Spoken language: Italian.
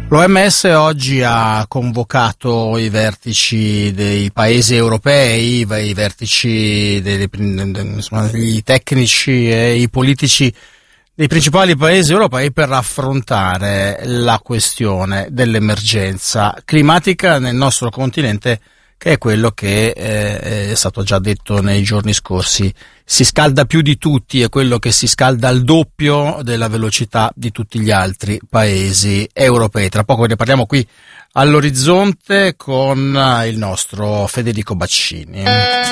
L'OMS oggi ha convocato i vertici dei paesi europei, i vertici i tecnici e i politici dei principali paesi europei per affrontare la questione dell'emergenza climatica nel nostro continente, che è quello che è stato già detto nei giorni scorsi. Si scalda più di tutti, è quello che si scalda al doppio della velocità di tutti gli altri paesi europei. Tra poco ne parliamo qui all'Orizzonte con il nostro Federico Baccini.